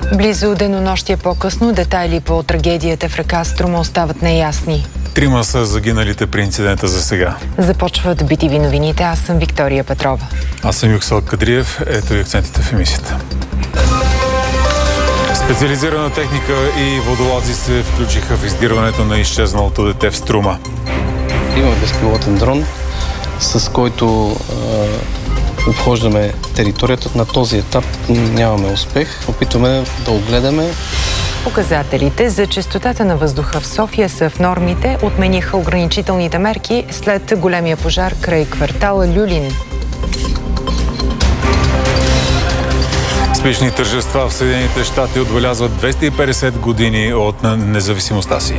Близо денонощие по-късно детайли по трагедията в река Струма остават неясни. 3 са загиналите при инцидента за сега. Започват BTV новините. Аз съм Виктория Петрова. Аз съм Юксел Кадриев. Ето и акцентите в емисията. Специализирана техника и водолази се включиха в издирването на изчезналото дете в Струма. Имаме безпилотен дрон, с който обхождаме територията. На този етап нямаме успех. Опитваме да огледаме. Показателите за честотата на въздуха в София са в нормите. Отмениха ограничителните мерки след големия пожар край квартала Люлин. Спешни тържества в Съединените щати отбелязват 250 години от независимостта си.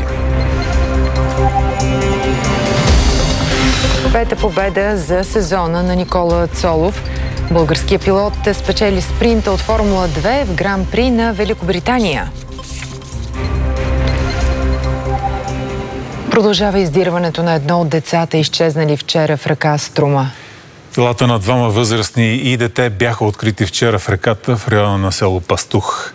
Пета победа за сезона на Никола Цолов. Българският пилот спечели спринта от Формула 2 в Гран-при на Великобритания. Продължава издирването на едно от децата, изчезнали вчера в река Струма. Телата на 2 възрастни и дете бяха открити вчера в реката в района на село Пастух.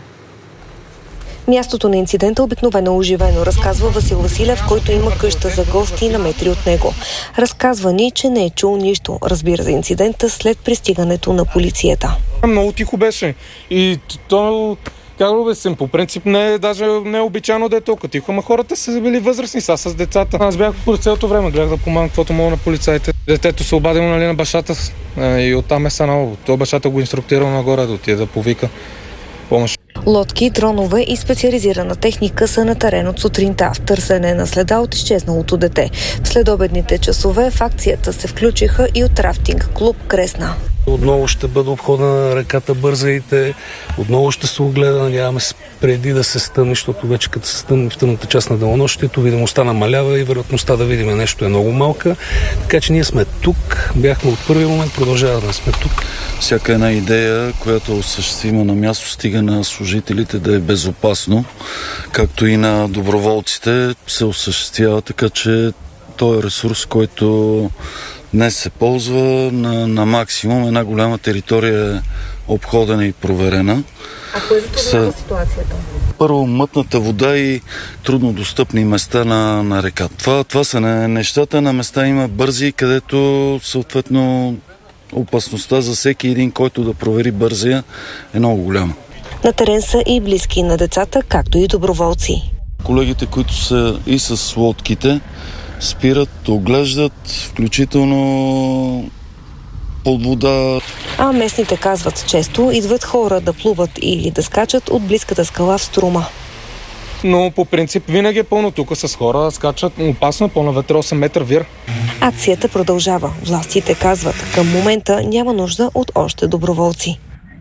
Мястото на инцидента обикновено е оживено, разказва Васил Василев, който има къща за гости на метри от него. Разказва ни, че не е чул нищо. Разбира за инцидента след пристигането на полицията. Много тихо беше и то... Как да обясним, по принцип даже не е обичайно да е толкова тихо, ама хората са били възрастни са с децата. Аз бях по цялото време, гледах да помагам каквото мога на полицаите. Детето се обадило на бащата и оттам е станало. Той бащата го инструктирал нагоре да отиде да повика помощ. Лодки, дронове и специализирана техника са на терен от сутринта в търсене на следа от изчезналото дете. В следобедните часове в акцията се включиха и от рафтинг клуб Кресна. Отново ще бъде обходена реката Бързаите, отново ще се огледа, надяваме се преди да се стъмни, защото вече като се стъмни в тъмната част на денонощието, видимостта намалява и вероятността да видим нещо е много малка. Така че ние сме тук, бяхме от първи момент, продължаваме да сме тук. Всяка една идея, която е осъществима на място, стига на служителите да е безопасно, както и на доброволците се осъществява, така че той е ресурс, който днес се ползва на максимум. Една голяма територия е обходена и проверена. А кое затруднява ситуацията? Първо, мътната вода и труднодостъпни места на реката. Това са нещата. На места има бързи, където съответно опасността за всеки един, който да провери бързия, е много голяма. На терен са и близки на децата, както и доброволци. Колегите, които са и с лодките, спират, оглеждат, включително под вода. А местните казват често, идват хора да плуват или да скачат от близката скала в Струма. Но по принцип винаги е пълно тук с хора, скачат опасно, по-навътре 8 метра вир. Акцията продължава. Властите казват, към момента няма нужда от още доброволци.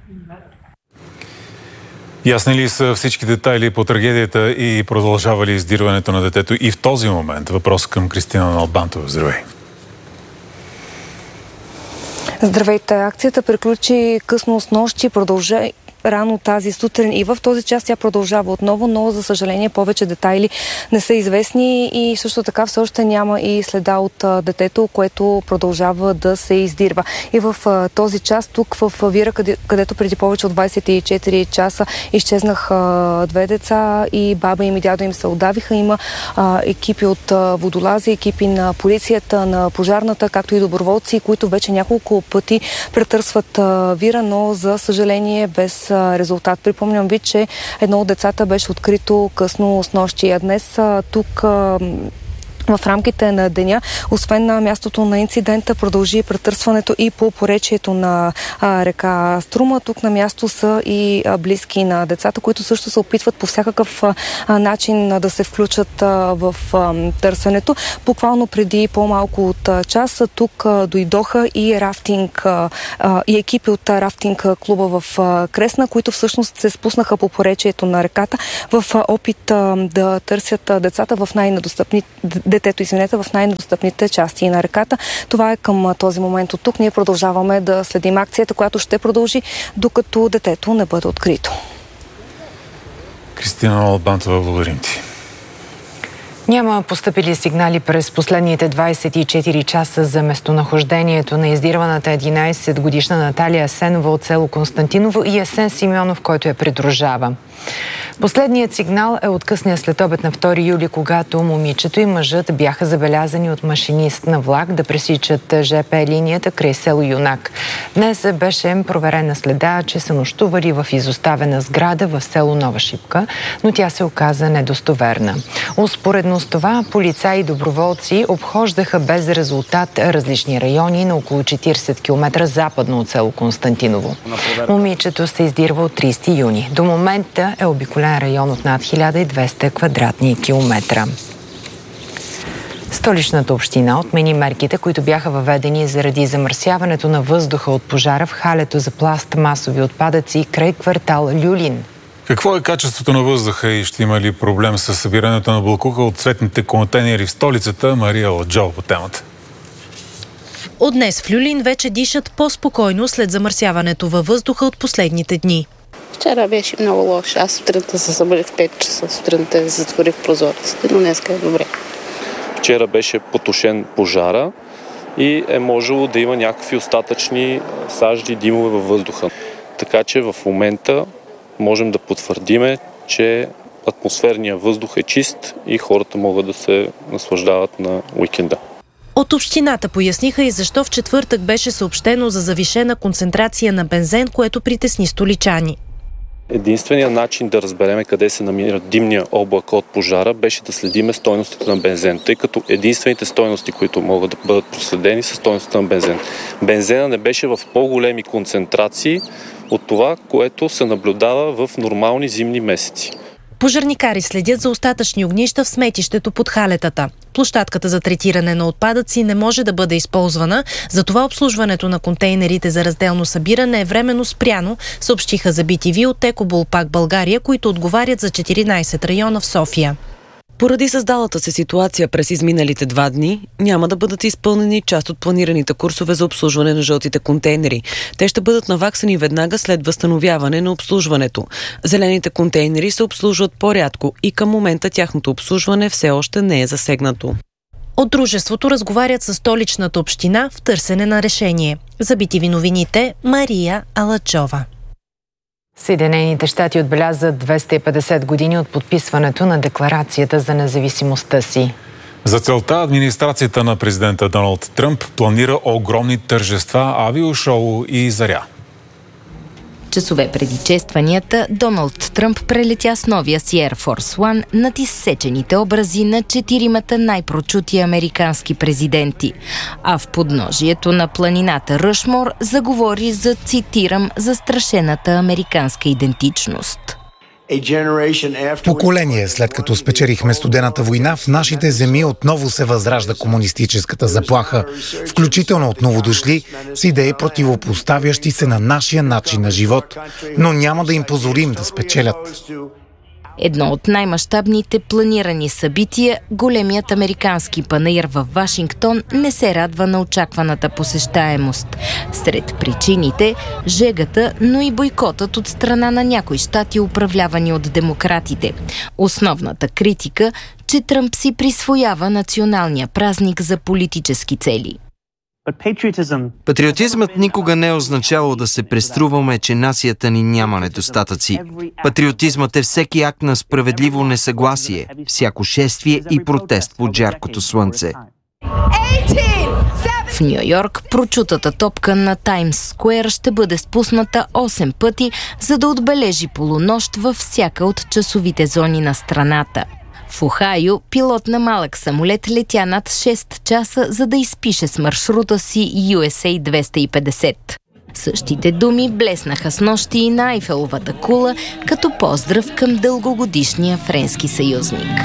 Ясни ли са всички детайли по трагедията и продължава ли издирването на детето и в този момент? Въпрос към Кристина Налбантова. Здравей! Здравейте! Акцията приключи късно снощи, продължа рано тази сутрин и в този час тя продължава отново, но за съжаление повече детайли не са известни и също така все още няма и следа от детето, което продължава да се издирва. И в този час тук в Вира, където преди повече от 24 часа изчезнах 2 деца и баба им и дядо им се удавиха. Има екипи от водолази, екипи на полицията, на пожарната, както и доброволци, които вече няколко пъти претърсват Вира, но за съжаление без резултат. Припомням ви, че едно от децата беше открито късно снощи, а днес тук в рамките на деня, освен на мястото на инцидента, продължи претърсването и по поречието на река Струма. Тук на място са и близки на децата, които също се опитват по всякакъв начин да се включат в търсенето. Буквално преди по-малко от час тук дойдоха и рафтинг и екипи от рафтинг клуба в Кресна, които всъщност се спуснаха по поречието на реката в опит да търсят децата в детето в най-недостъпните части на реката. Това е към този момент от тук. Ние продължаваме да следим акцията, която ще продължи, докато детето не бъде открито. Кристина Албантова, благодарим ти. Няма постъпили сигнали през последните 24 часа за местонахождението на издирваната 11-годишна Наталия Асенова от село Константиново и Асен Симеонов, който я придружава. Последният сигнал е от късния следобед на 2 юли, когато момичето и мъжът бяха забелязани от машинист на влак да пресичат ЖП линията край село Юнак. Днес беше проверена следа, че са нощували в изоставена сграда в село Нова Шипка, но тя се оказа недостоверна. Успоредно с това полицаи и доброволци обхождаха без резултат различни райони на около 40 км западно от село Константиново. Момичето се издирва от 30 юни. До момента е обиколен район от над 1200 квадратни километра. Столичната община отмени мерките, които бяха въведени заради замърсяването на въздуха от пожара в халето за пластмасови отпадъци край квартал Люлин. Какво е качеството на въздуха и ще има ли проблем с събирането на боклука от цветните контейнери в столицата? Мария Ладжол по темата. От днес в Люлин вече дишат по-спокойно след замърсяването във въздуха от последните дни. Вчера беше много лошо. Аз сутринта се събудих в 5 часа. Сутринта затворих прозорците, но днеска е добре. Вчера беше потушен пожара и е можело да има някакви остатъчни сажди, димове във въздуха. Така че в момента можем да потвърдиме, че атмосферният въздух е чист и хората могат да се наслаждават на уикенда. От общината поясниха и защо в четвъртък беше съобщено за завишена концентрация на бензен, което притесни столичани. Единственият начин да разбереме къде се намира димния облак от пожара беше да следиме стойностите на бензен, тъй като единствените стойности, които могат да бъдат проследени, са стойностите на бензен. Бензена не беше в по-големи концентрации от това, което се наблюдава в нормални зимни месеци. Пожарникари следят за остатъчни огнища в сметището под халетата. Площадката за третиране на отпадъци не може да бъде използвана, затова обслужването на контейнерите за разделно събиране е временно спряно, съобщиха за BTV от Екобулпак България, които отговарят за 14 района в София. Поради създалата се ситуация през изминалите 2 дни, няма да бъдат изпълнени част от планираните курсове за обслужване на жълтите контейнери. Те ще бъдат наваксани веднага след възстановяване на обслужването. Зелените контейнери се обслужват по-рядко и към момента тяхното обслужване все още не е засегнато. От дружеството разговарят с столичната община в търсене на решение. За BTV новините Мария Алачова. Съединените щати отбелязат 250 години от подписването на Декларацията за независимостта си. За целта администрацията на президента Доналд Тръмп планира огромни тържества, авиошоу и заря. Часове преди честванията, Доналд Тръмп прелетя с новия си Air Force One над изсечените образи на 4-мата най-прочути американски президенти. А в подножието на планината Ръшмор заговори за, цитирам, застрашената американска идентичност. Поколение след като спечелихме студената война, в нашите земи отново се възражда комунистическата заплаха, включително от новодошли с идеи противопоставящи се на нашия начин на живот. Но няма да им позволим да спечелят. Едно от най-мащабните планирани събития, големият американски панаир в Вашингтон, не се радва на очакваната посещаемост. Сред причините – жегата, но и бойкотът от страна на някои щати, управлявани от демократите. Основната критика – че Тръмп си присвоява националния празник за политически цели. Патриотизмът никога не е означавал да се преструваме, че нацията ни няма недостатъци. Патриотизмът е всеки акт на справедливо несъгласие, всяко шествие и протест под жаркото слънце. В Ню Йорк прочутата топка на Таймс Скуер ще бъде спусната 8 пъти, за да отбележи полунощ във всяка от часовите зони на страната. В Охайо пилот на малък самолет летя над 6 часа, за да изпише с маршрута си USA 250. Същите думи блеснаха с нощи и на Айфеловата кула, като поздрав към дългогодишния френски съюзник.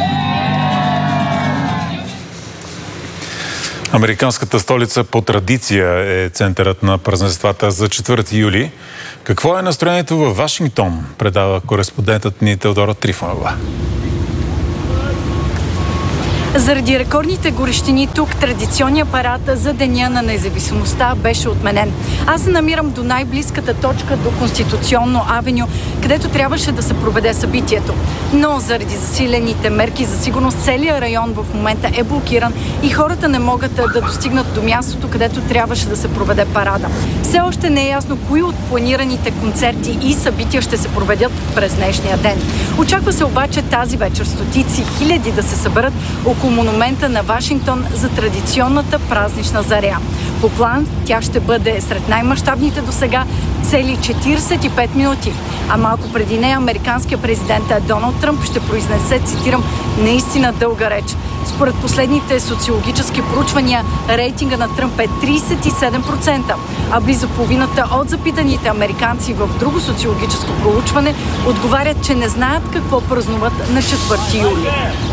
Американската столица по традиция е центърът на празненствата за 4 юли. Какво е настроението във Вашингтон, предава кореспондентът ни Теодора Трифонова. Заради рекордните горещини тук, традиционният парад за Деня на независимостта беше отменен. Аз се намирам до най-близката точка, до Конституционно авеню, където трябваше да се проведе събитието. Но заради засилените мерки за сигурност, целият район в момента е блокиран и хората не могат да достигнат до мястото, където трябваше да се проведе парада. Все още не е ясно кои от планираните концерти и събития ще се проведат през днешния ден. Очаква се обаче тази вечер стотици хиляди да се съберат около монумента на Вашингтон за традиционната празнична заря. По план тя ще бъде сред най-мащабните досега цели 45 минути. А малко преди нея американският президент Доналд Тръмп ще произнесе, цитирам, наистина дълга реч. Според последните социологически проучвания, рейтинга на Тръмп е 37%, а близо половината от запитаните американци в друго социологическо проучване отговарят, че не знаят какво празнуват на 4 юли.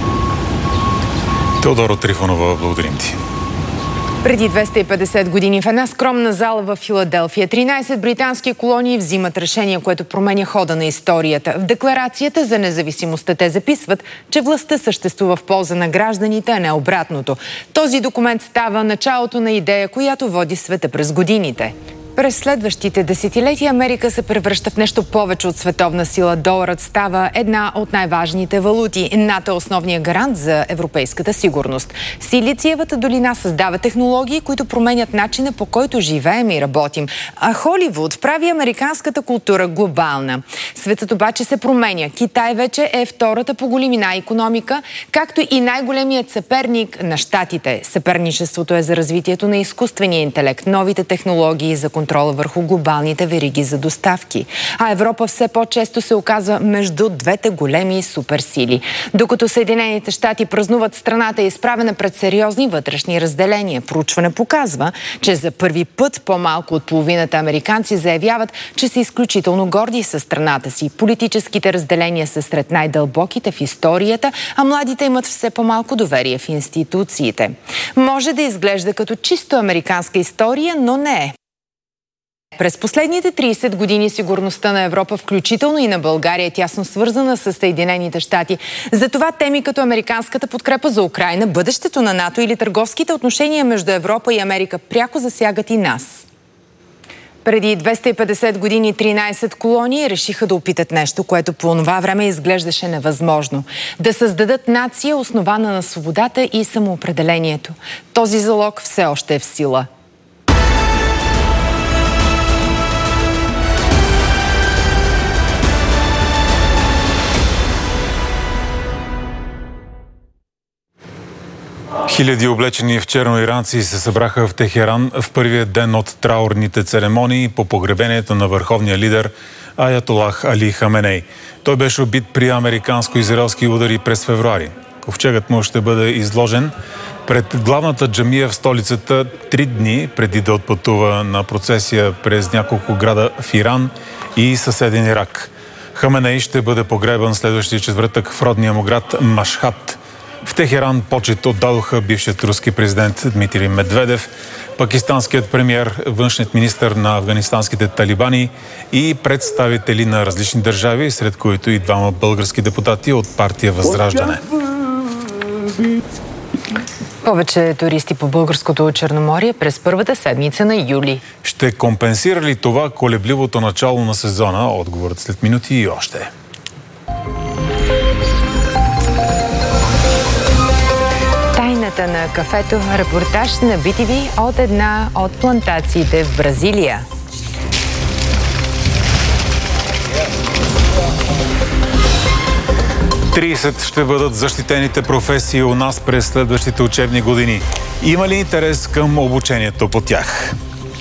Теодора Трифонова, благодарим ти. Преди 250 години в една скромна зала в Филаделфия 13 британски колонии взимат решение, което променя хода на историята. В декларацията за независимостта те записват, че властта съществува в полза на гражданите, а не обратното. Този документ става началото на идея, която води света през годините. През следващите десетилетия Америка се превръща в нещо повече от световна сила. Доларът става една от най-важните валути. НАТО е основният гарант за европейската сигурност. Силициевата долина създава технологии, които променят начина, по който живеем и работим. А Холивуд прави американската култура глобална. Светът обаче се променя. Китай вече е втората по големина икономика, както и най-големият съперник на щатите. Съперничеството е за развитието на изкуствения интелект, новите технологии за контрола върху глобалните вериги за доставки. А Европа все по-често се оказва между двете големи суперсили. Докато Съединените щати празнуват, страната е изправена пред сериозни вътрешни разделения. Проучване показва, че за първи път по-малко от половината американци заявяват, че са изключително горди със страната си. Политическите разделения са сред най-дълбоките в историята, а младите имат все по-малко доверие в институциите. Може да изглежда като чисто американска история, но не е. През последните 30 години сигурността на Европа, включително и на България, е тясно свързана с Съединените щати. Затова теми като американската подкрепа за Украйна, бъдещето на НАТО или търговските отношения между Европа и Америка пряко засягат и нас. Преди 250 години 13 колонии решиха да опитат нещо, което по това време изглеждаше невъзможно. Да създадат нация, основана на свободата и самоопределението. Този залог все още е в сила. Хиляди облечени в черно иранци се събраха в Техеран в първия ден от траурните церемонии по погребението на върховния лидер Аятолах Али Хаменей. Той беше убит при американско-израелски удари през февруари. Ковчегът му ще бъде изложен пред главната джамия в столицата 3 дни преди да отпътува на процесия през няколко града в Иран и съседен Ирак. Хаменей ще бъде погребан следващия четвъртък в родния му град Машхад. В Техеран почет отдадоха бившият руски президент Дмитрий Медведев, пакистанският премиер, външният министър на афганистанските талибани и представители на различни държави, сред които и 2 български депутати от партия Възраждане. Повече туристи по българското Черноморие през първата седмица на юли. Ще компенсира ли това колебливото начало на сезона? Отговорът след минути и още. Тайната на кафето. Репортаж на BTV от една от плантациите в Бразилия. Тридесет ще бъдат защитените професии у нас през следващите учебни години. Има ли интерес към обучението по тях?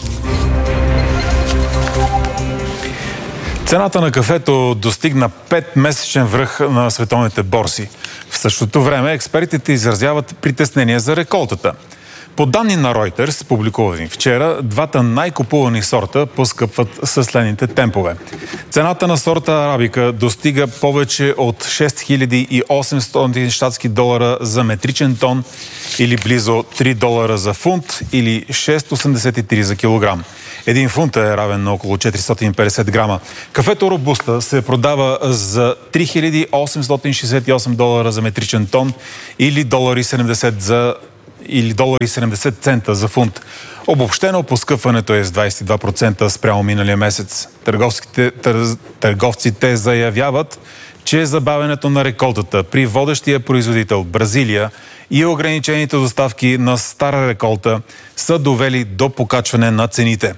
Цената на кафето достигна 5-месечен връх на световните борси. В същото време експертите изразяват притеснения за реколтата. По данни на Reuters, публикувани вчера, 2 най-купувани сорта поскъпват със следните темпове. Цената на сорта арабика достига повече от 6800 щатски долара за метричен тон или близо $3 за фунт или 6,83 за килограм. 1 фунт е равен на около 450 грама. Кафето Робуста се продава за $3,868 за метричен тон или $1,70 цента за фунт. Обобщено поскъпването е с 22% спрямо миналия месец. Търговците заявяват, че забавянето на реколтата при водещия производител Бразилия и ограничените доставки на стара реколта са довели до покачване на цените.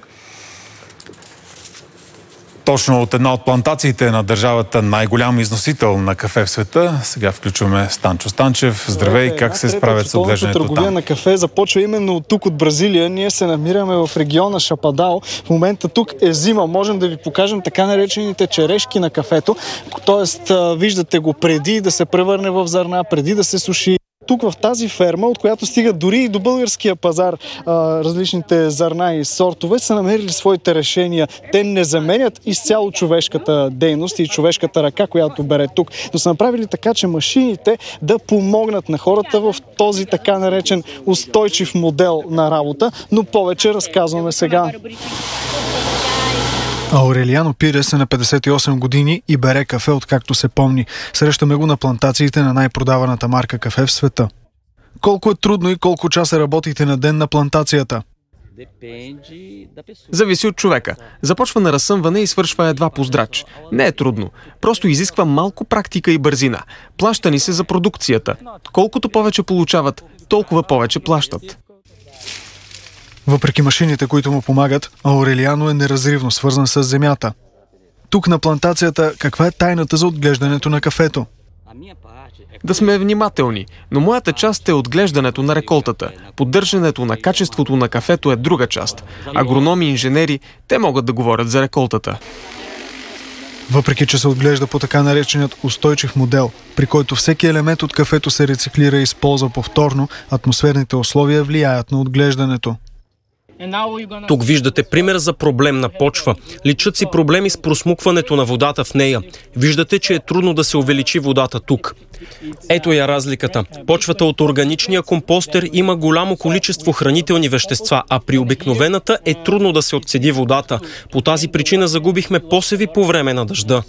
Точно от една от плантациите на държавата, най-голям износител на кафе в света. Сега включваме Станчо Станчев. Здравей, как се справят с отглеждането там? Търговия на кафе започва именно от тук, от Бразилия. Ние се намираме в региона Шападао. В момента тук е зима. Можем да ви покажем така наречените черешки на кафето. Тоест, виждате го преди да се превърне в зърна, преди да се суши. Тук в тази ферма, от която стигат дори и до българския пазар различните зърна и сортове, са намерили своите решения. Те не заменят изцяло човешката дейност и човешката ръка, която бере тук, но са направили така, че машините да помогнат на хората в този така наречен устойчив модел на работа, но повече разказваме сега. Аурелиано Пирес е на 58 години и бере кафе, откакто се помни. Срещаме го на плантациите на най-продаваната марка кафе в света. Колко е трудно и колко часа работите на ден на плантацията? Зависи от човека. Започва на разсъмване и свършва едва по здрач. Не е трудно. Просто изисква малко практика и бързина. Плаща ни се за продукцията. Колкото повече получават, толкова повече плащат. Въпреки машините, които му помагат, Аурелиано е неразривно свързан с земята. Тук на плантацията, каква е тайната за отглеждането на кафето? Да сме внимателни, но моята част е отглеждането на реколтата. Поддържането на качеството на кафето е друга част. Агрономи и инженери, те могат да говорят за реколтата. Въпреки че се отглежда по така нареченият устойчив модел, при който всеки елемент от кафето се рециклира и използва повторно, атмосферните условия влияят на отглеждането. Тук виждате пример за проблемна почва. Личат си проблеми с просмукването на водата в нея. Виждате, че е трудно да се увеличи водата тук. Ето я разликата. Почвата от органичния компостер има голямо количество хранителни вещества, а при обикновената е трудно да се отцеди водата. По тази причина загубихме посеви по време на дъжда.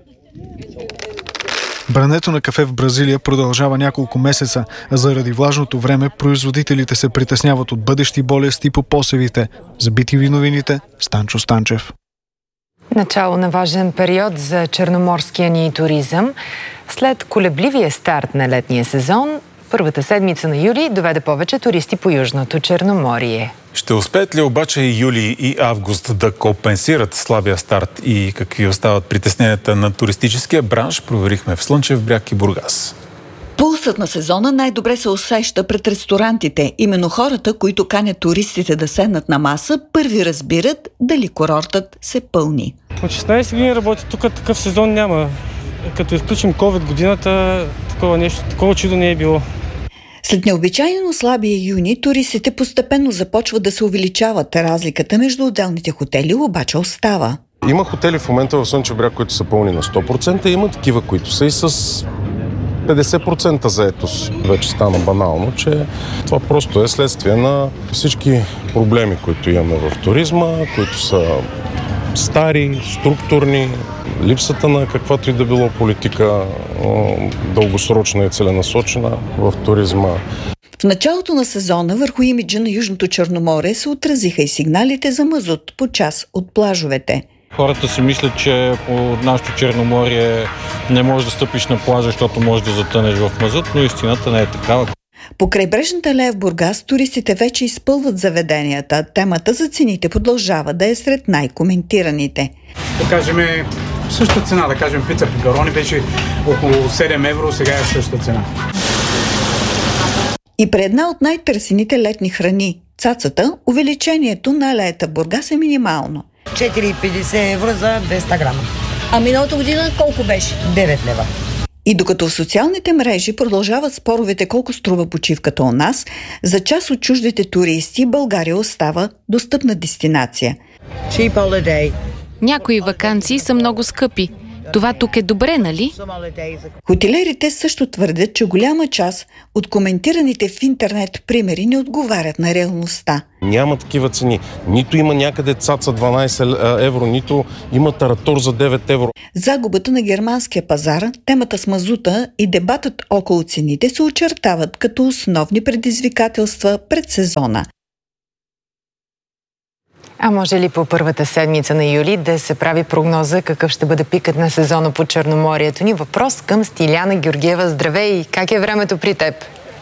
Брането на кафе в Бразилия продължава няколко месеца, а заради влажното време производителите се притесняват от бъдещи болести по посевите. За BTV новините, Станчо Станчев. Начало на важен период за черноморския ни туризъм. След колебливия старт на летния сезон, първата седмица на юли доведе повече туристи по Южното Черноморие. Ще успеят ли обаче и юли и август да компенсират слабия старт и какви остават притесненията на туристическия бранш, проверихме в Слънчев бряг и Бургас. Пулсът на сезона най-добре се усеща пред ресторантите. Именно хората, които канят туристите да седнат на маса, първи разбират дали курортът се пълни. От 16 години работя тук, такъв сезон няма. Като изключим COVID годината, такова чудо не е било. След необичайно слабия юни, туристите постепенно започват да се увеличават. Разликата между отделните хотели обаче остава. Има хотели в момента в Слънчев бряг, които са пълни на 100%, има такива, които са и с 50% заетост. Вече стана банално, че това просто е следствие на всички проблеми, които имаме в туризма, които са стари, структурни, липсата на каквато и да било политика дългосрочна и целенасочена в туризма. В началото на сезона върху имиджа на Южното Черноморие се отразиха и сигналите за мазут по част от плажовете. Хората си мислят, че по нашото Черноморие не можеш да стъпиш на плажа, защото можеш да затънеш в мазут, но истината не е такава. По крайбрежната алея в Бургас туристите вече изпълват заведенията. Темата за цените продължава да е сред най-коментираните. Да кажем същата цена, да кажем пица пеперони беше около 7 евро, сега е същата цена. И при една от най-търсените летни храни – цацата, увеличението на алеята в Бургас е минимално. 4,50 евро за 200 грама. А миналата година колко беше? 9 лева. И докато в социалните мрежи продължават споровете колко струва почивката у нас, за част от чуждите туристи България остава достъпна дестинация. Cheap holiday. Някои ваканции са много скъпи. Това тук е добре, нали? Хотелиерите също твърдят, че голяма част от коментираните в интернет примери не отговарят на реалността. Няма такива цени. Нито има някъде цаца 12 евро, нито има таратор за 9 евро. Загубата на германския пазар, темата с мазута и дебатът около цените се очертават като основни предизвикателства пред сезона. А може ли по първата седмица на юли да се прави прогноза какъв ще бъде пикът на сезона по Черноморието ни? Въпрос към Стиляна Георгиева. Здравей! Как е времето при теб?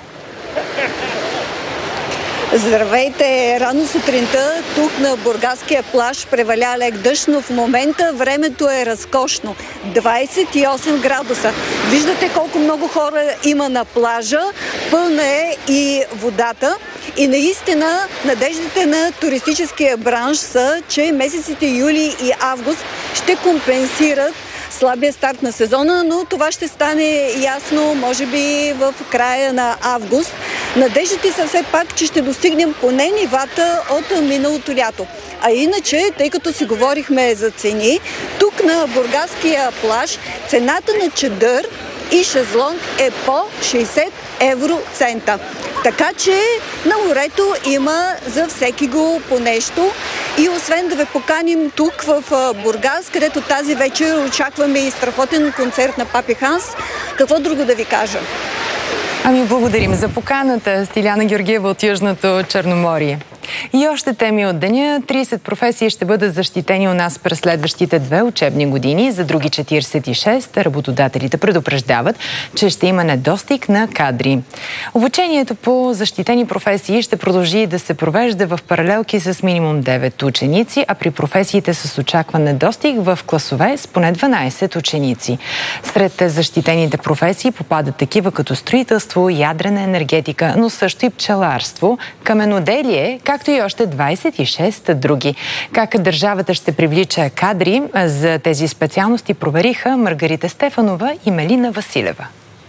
Здравейте! Рано сутринта тук на Бургаския плаж преваля лек дъжд, но в момента времето е разкошно. 28 градуса. Виждате колко много хора има на плажа. Пълна е и водата. И наистина надеждите на туристическия бранш са, че месеците юли и август ще компенсират слабия старт на сезона, но това ще стане ясно, може би, в края на август. Надеждите са все пак, че ще достигнем поне нивата от миналото лято. А иначе, тъй като си говорихме за цени, тук на Бургаския плаж цената на чадър и шезлонг е по 60 евроцента. Така че на морето има за всеки го по нещо. И освен да ви поканим тук в Бургас, където тази вечер очакваме и страхотен концерт на Папи Ханс, какво друго да ви кажа? Ами благодарим за поканата, Стиляна Георгиева от Южното Черноморие. И още теми от деня. 30 професии ще бъдат защитени у нас през следващите 2 учебни години. За други 46 работодателите предупреждават, че ще има недостиг на кадри. Обучението по защитени професии ще продължи да се провежда в паралелки с минимум 9 ученици, а при професиите с очакван недостиг в класове с поне 12 ученици. Сред защитените професии попадат такива като строителство, ядрена енергетика, но също и пчеларство, каменоделие, както и още 26 други. Как държавата ще привлича кадри за тези специалности провериха Маргарита Стефанова и Мелина Василева.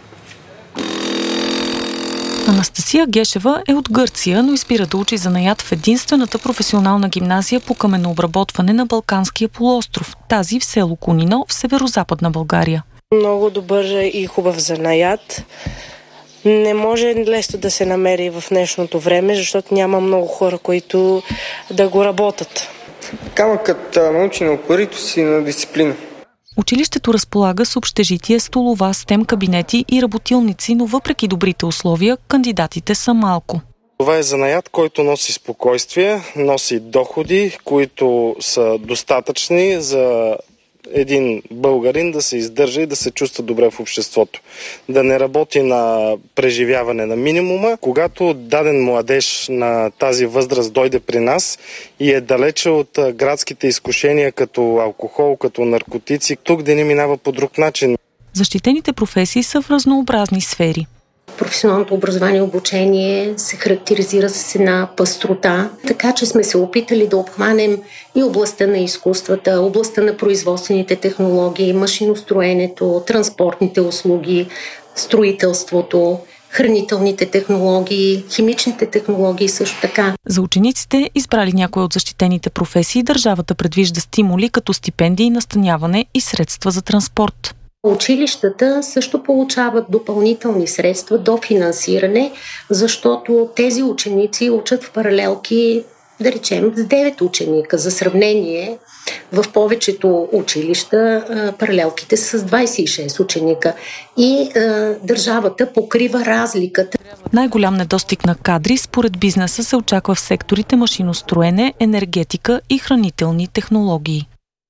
Анастасия Гешева е от Гърция, но избира да учи занаят в единствената професионална гимназия по каменообработване на Балканския полуостров, тази в село Кунино в северозападна България. Много добър и хубав занаят. Не може лесно да се намери в днешното време, защото няма много хора, които да го работят. Камъкът научи на упорито си на дисциплина. Училището разполага с общежитие, столова, стем кабинети и работилници, но въпреки добрите условия, кандидатите са малко. Това е занаят, който носи спокойствие, носи доходи, които са достатъчни за един българин да се издържа и да се чувства добре в обществото. Да не работи на преживяване на минимума. Когато даден младеж на тази възраст дойде при нас и е далече от градските изкушения като алкохол, като наркотици, тук да не минава по друг начин. Защитените професии са в разнообразни сфери. Професионалното образование и обучение се характеризира с една пъстрота, така че сме се опитали да обхванем и областта на изкуствата, областта на производствените технологии, машиностроенето, транспортните услуги, строителството, хранителните технологии, химичните технологии също така. За учениците, избрали някои от защитените професии, държавата предвижда стимули като стипендии, настаняване и средства за транспорт. Училищата също получават допълнителни средства до финансиране, защото тези ученици учат в паралелки, да речем, с 9 ученика. За сравнение, в повечето училища паралелките са с 26 ученика и държавата покрива разликата. Най-голям недостиг на кадри според бизнеса се очаква в секторите машиностроене, енергетика и хранителни технологии.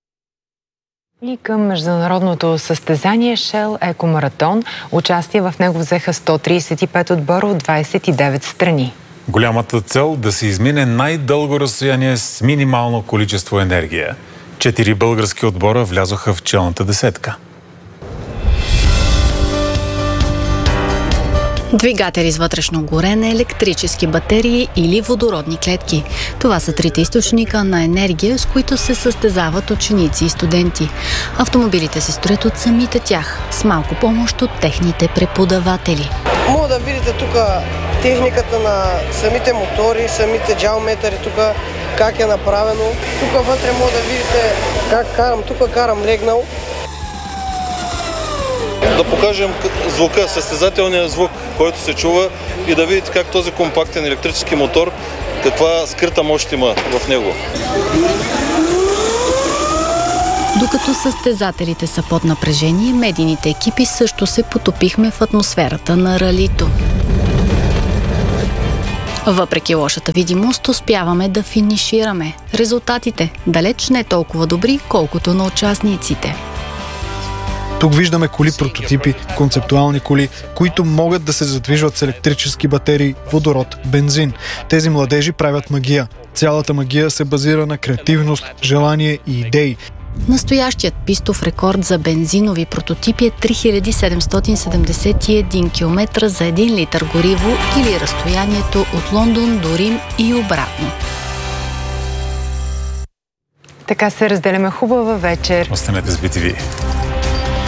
И към международното състезание Shell Екомаратон. Участие в него взеха 135 отбора от 29 страни. Голямата цел да се измине най-дълго разстояние с минимално количество енергия. 4 български отбора влязоха в челната десетка. Двигатели с вътрешно горене, електрически батерии или водородни клетки. Това са трите източника на енергия, с които се състезават ученици и студенти. Автомобилите се строят от самите тях, с малко помощ от техните преподаватели. Мога да видите тук техниката на самите мотори, самите джаометри, тук как е направено. Тук вътре мога да видите как карам, тук карам легнал. да покажем звука, състезателния звук, който се чува и да видите как този компактен електрически мотор, каква скрита мощ има в него. Докато състезателите са под напрежение, медийните екипи също се потопихме в атмосферата на ралито. Въпреки лошата видимост, успяваме да финишираме. Резултатите далеч не толкова добри, колкото на участниците. Тук виждаме коли-прототипи, концептуални коли, които могат да се задвижват с електрически батерии, водород, бензин. Тези младежи правят магия. Цялата магия се базира на креативност, желание и идеи. Настоящият пистов рекорд за бензинови прототипи е 3771 км за 1 литър гориво или разстоянието от Лондон до Рим и обратно. Така се разделяме. Хубава вечер. Останете с BTV.